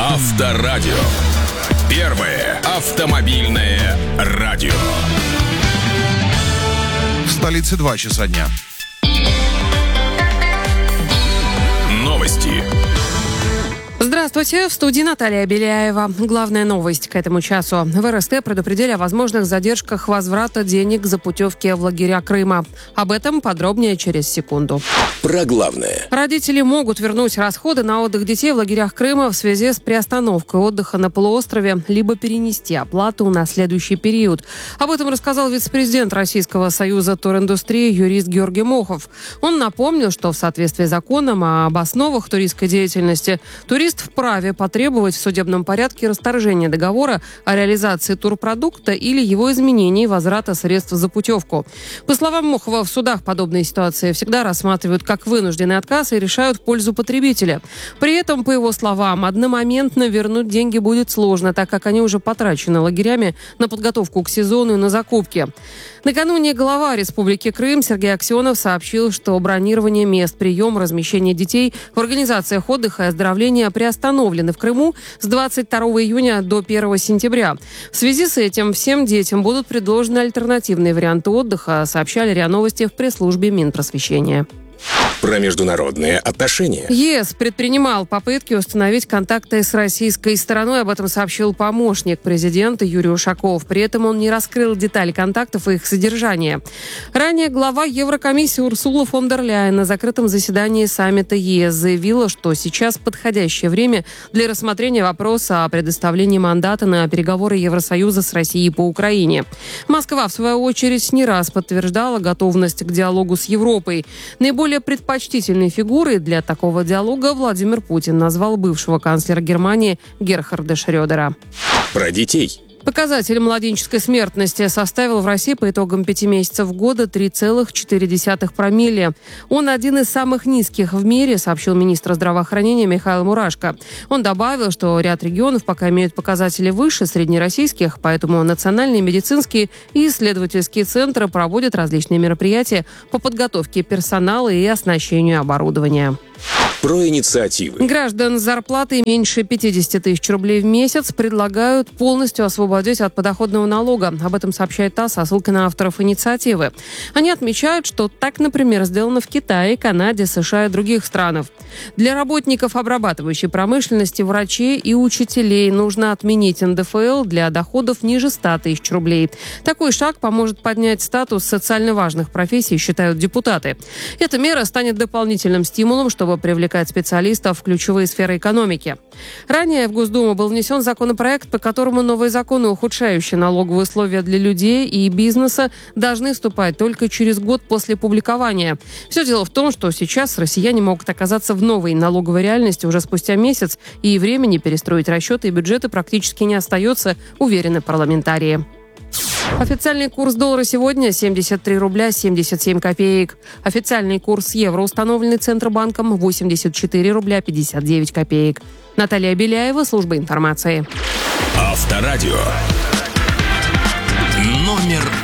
Авторадио. Первое автомобильное радио. В столице 2 часа дня. Новости. Здравствуйте, в студии Наталья Беляева. Главная новость к этому часу. В РСТ предупредили о возможных задержках возврата денег за путевки в лагеря Крыма. Об этом подробнее через секунду. Про главное. Родители могут вернуть расходы на отдых детей в лагерях Крыма в связи с приостановкой отдыха на полуострове, либо перенести оплату на следующий период. Об этом рассказал вице-президент Российского союза туриндустрии юрист Георгий Мохов. Он напомнил, что в соответствии с законом об основах туристской деятельности турист вправе потребовать в судебном порядке расторжения договора о реализации турпродукта или его изменения и возврата средств за путевку. По словам Мохова, в судах подобные ситуации всегда рассматривают как вынужденный отказ и решают в пользу потребителя. При этом, по его словам, одномоментно вернуть деньги будет сложно, так как они уже потрачены лагерями на подготовку к сезону и на закупки. Накануне глава Республики Крым Сергей Аксенов сообщил, что бронирование мест приема, размещения детей в организациях отдыха и оздоровления приостановлены в Крыму с 22 июня до 1 сентября. В связи с этим всем детям будут предложены альтернативные варианты отдыха, сообщали РИА Новости в пресс-службе Минпросвещения. Про международные отношения. ЕС предпринимал попытки установить контакты с российской стороной. Об этом сообщил помощник президента Юрий Ушаков. При этом он не раскрыл детали контактов и их содержания. Ранее глава Еврокомиссии Урсула фон дер Ляйен на закрытом заседании саммита ЕС заявила, что сейчас подходящее время для рассмотрения вопроса о предоставлении мандата на переговоры Евросоюза с Россией по Украине. Москва, в свою очередь, не раз подтверждала готовность к диалогу с Европой. Наиболее предпочтительной фигурой для такого диалога Владимир Путин назвал бывшего канцлера Германии Герхарда Шрёдера. Про детей. Показатель младенческой смертности составил в России по итогам 5 месяцев года 3,4 промилле. Он один из самых низких в мире, сообщил министр здравоохранения Михаил Мурашко. Он добавил, что ряд регионов пока имеют показатели выше среднероссийских, поэтому национальные медицинские и исследовательские центры проводят различные мероприятия по подготовке персонала и оснащению оборудования. Про инициативы. Граждан с зарплатой меньше 50 тысяч рублей в месяц предлагают полностью освободить от подоходного налога. Об этом сообщает ТАСС со ссылкой на авторов инициативы. Они отмечают, что так, например, сделано в Китае, Канаде, США и других странах. Для работников обрабатывающей промышленности, врачей и учителей нужно отменить НДФЛ для доходов ниже 100 тысяч рублей. Такой шаг поможет поднять статус социально важных профессий, считают депутаты. Эта мера станет дополнительным стимулом, чтобы привлекать специалистов в ключевые сферы экономики. Ранее в Госдуму был внесен законопроект, по которому новые законы, ухудшающие налоговые условия для людей и бизнеса, должны вступать только через год после публикования. Все дело в том, что сейчас россияне могут оказаться в новой налоговой реальности уже спустя месяц, и времени перестроить расчеты и бюджеты практически не остается, уверены парламентарии. Официальный курс доллара сегодня 73 рубля 77 копеек. Официальный курс евро, установленный Центробанком, 84 рубля 59 копеек. Наталья Беляева, служба информации. Авторадио. Номер